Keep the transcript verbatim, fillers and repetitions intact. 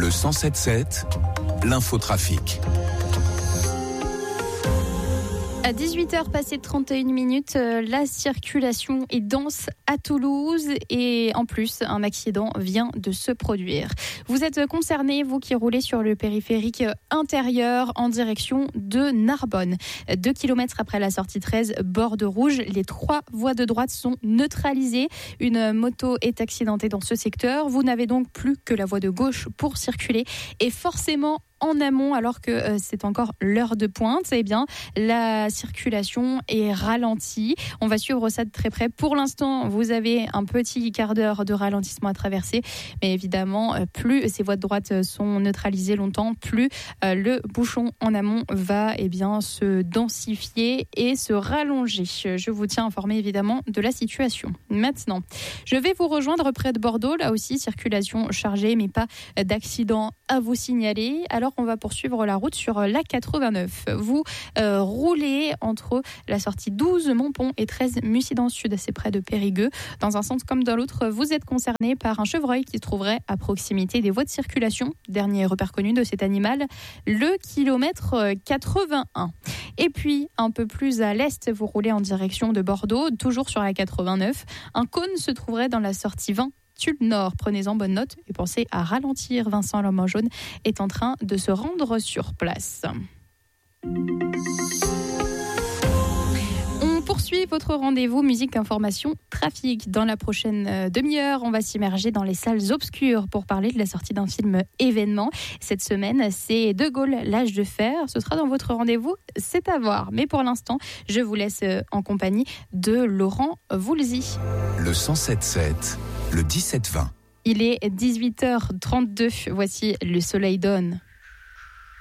Le cent sept sept, l'infotrafic. À dix-huit heures passées de trente et une minutes, euh, la circulation est dense à Toulouse et en plus, un accident vient de se produire. Vous êtes concernés, vous qui roulez sur le périphérique intérieur en direction de Narbonne. Deux kilomètres après la sortie treize, bord de rouge, les trois voies de droite sont neutralisées. Une moto est accidentée dans ce secteur. Vous n'avez donc plus que la voie de gauche pour circuler et forcément en amont, alors que euh, c'est encore l'heure de pointe, eh bien, la circulation est ralentie. On va suivre ça de très près. Pour l'instant, vous avez un petit quart d'heure de ralentissement à traverser, mais évidemment, euh, plus ces voies de droite sont neutralisées longtemps, plus euh, le bouchon en amont va eh bien, se densifier et se rallonger. Je vous tiens informé évidemment de la situation. Maintenant, je vais vous rejoindre près de Bordeaux. Là aussi, circulation chargée, mais pas d'accident à vous signaler. Alors, on va poursuivre la route sur l'A quatre-vingt-neuf. Vous euh, roulez entre la sortie douze Montpont et treize Mussy dans le sud, assez près de Périgueux. Dans un sens comme dans l'autre, vous êtes concerné par un chevreuil qui se trouverait à proximité des voies de circulation. Dernier repère connu de cet animal, le kilomètre quatre-vingt-un. Et puis, un peu plus à l'est, vous roulez en direction de Bordeaux, toujours sur la quatre-vingt-neuf. Un cône se trouverait dans la sortie vingt Tube Nord. Prenez-en bonne note et pensez à ralentir. Vincent l'homme en jaune est en train de se rendre sur place. On poursuit votre rendez-vous musique, information, trafic. Dans la prochaine demi-heure, on va s'immerger dans les salles obscures pour parler de la sortie d'un film événement. Cette semaine, c'est De Gaulle, l'âge de fer. Ce sera dans votre rendez-vous, c'est à voir. Mais pour l'instant, je vous laisse en compagnie de Laurent Voulzy. Le cent sept sept, le dix-sept vingt. Il est dix-huit heures trente-deux. Voici Le Soleil donne.